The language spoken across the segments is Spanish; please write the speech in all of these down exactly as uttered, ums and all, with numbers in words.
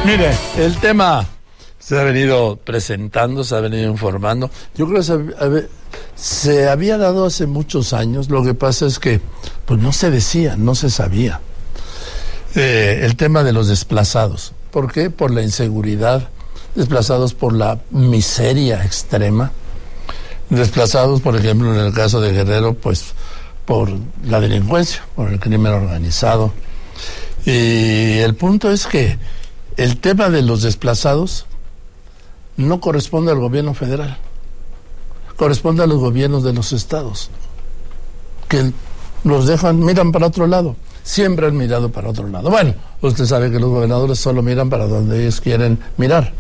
Mire, el tema se ha venido presentando, se ha venido informando. Yo creo que se, se había dado hace muchos años. Lo que pasa es que pues no se decía, no se sabía. Eh, el tema de los desplazados. ¿Por qué? Por la inseguridad, desplazados por la miseria extrema, desplazados, por ejemplo, en el caso de Guerrero, pues por la delincuencia, por el crimen organizado. Y el punto es que el tema de los desplazados no corresponde al gobierno federal, corresponde a los gobiernos de los estados, que los dejan, miran para otro lado, siempre han mirado para otro lado. Bueno, usted sabe que los gobernadores solo miran para donde ellos quieren mirar.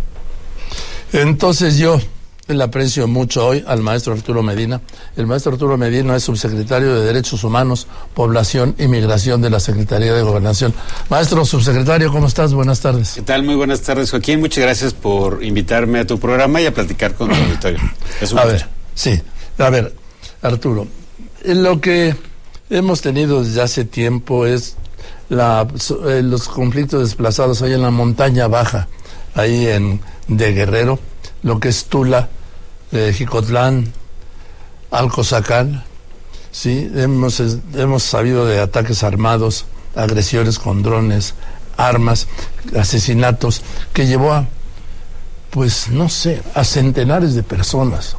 Entonces yo le aprecio mucho hoy al maestro Arturo Medina. El maestro Arturo Medina es subsecretario de Derechos Humanos, Población y Migración de la Secretaría de Gobernación. Maestro subsecretario, ¿cómo estás? Buenas tardes. ¿Qué tal? Muy buenas tardes, Joaquín. Muchas gracias por invitarme a tu programa y a platicar con tu auditorio. Es un a gusto. ver, sí, a ver, Arturo, lo que hemos tenido desde hace tiempo es la, eh, los conflictos desplazados ahí en la montaña baja, ahí en de Guerrero, lo que es Tula, eh, Jicotlán, Alcozacán, sí, hemos, hemos sabido de ataques armados, agresiones con drones, armas, asesinatos, que llevó a, pues no sé, a centenares de personas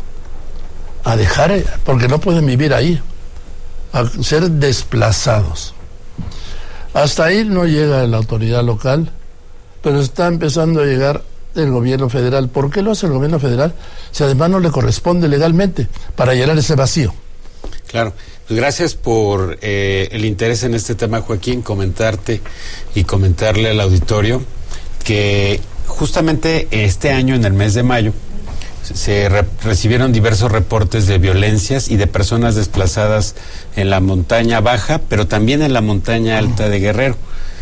a dejar, porque no pueden vivir ahí, a ser desplazados. Hasta ahí no llega la autoridad local, pero está empezando a llegar el gobierno federal. ¿Por qué lo hace el gobierno federal si además no le corresponde legalmente para llenar ese vacío? Claro, pues gracias por eh, el interés en este tema, Joaquín. Comentarte y comentarle al auditorio que justamente este año, en el mes de mayo, se re- recibieron diversos reportes de violencias y de personas desplazadas en la montaña baja, pero también en la montaña alta de Guerrero.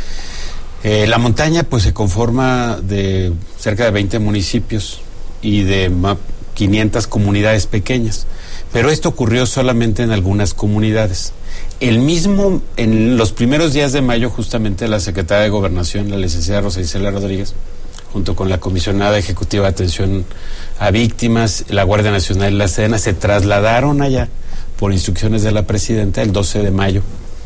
Eh, la montaña pues se conforma de cerca de veinte municipios y de quinientas comunidades pequeñas, pero esto ocurrió solamente en algunas comunidades. El mismo, en los primeros días de mayo, justamente la secretaria de Gobernación, la licenciada Rosa Isela Rodríguez, junto con la comisionada ejecutiva de atención a víctimas, la Guardia Nacional y la Sedena, se trasladaron allá por instrucciones de la presidenta el doce de mayo.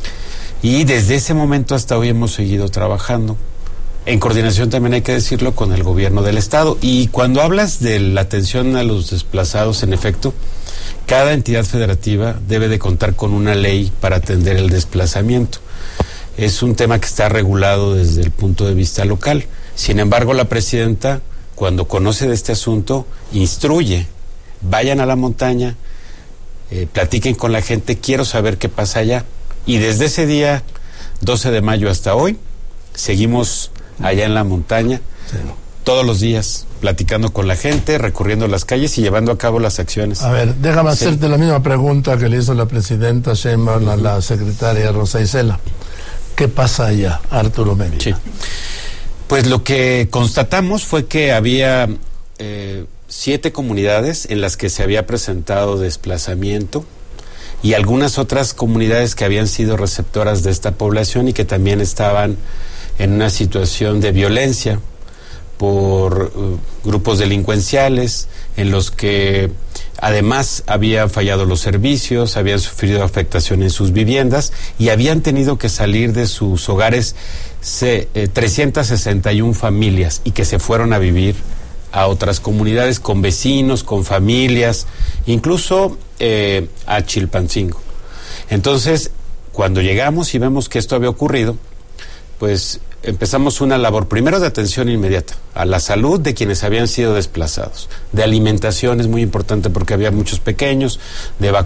Y desde ese momento hasta hoy hemos seguido trabajando, en coordinación también hay que decirlo con el gobierno del estado. Y cuando hablas de la atención a los desplazados, en efecto, cada entidad federativa debe de contar con una ley para atender el desplazamiento. Es un tema que está regulado desde el punto de vista local. Sin embargo, la presidenta, cuando conoce de este asunto, instruye, vayan a la montaña, eh, platiquen con la gente, quiero saber qué pasa allá. Y desde ese día, doce de mayo hasta hoy, seguimos allá en la montaña, sí, todos los días, platicando con la gente, recorriendo las calles y llevando a cabo las acciones. A ver, déjame sí. hacerte la misma pregunta que le hizo la presidenta Sheinbaum a la secretaria Rosa Isela. ¿Qué pasa allá, Arturo Medina? Sí. Pues lo que constatamos fue que había eh, siete comunidades en las que se había presentado desplazamiento, y algunas otras comunidades que habían sido receptoras de esta población y que también estaban en una situación de violencia por uh, grupos delincuenciales, en los que además habían fallado los servicios, habían sufrido afectación en sus viviendas y habían tenido que salir de sus hogares se, eh, trescientas sesenta y una familias, y que se fueron a vivir a otras comunidades con vecinos, con familias, incluso eh, a Chilpancingo. Entonces, cuando llegamos y vemos que esto había ocurrido, pues empezamos una labor primero de atención inmediata a la salud de quienes habían sido desplazados, de alimentación, es muy importante porque había muchos pequeños, de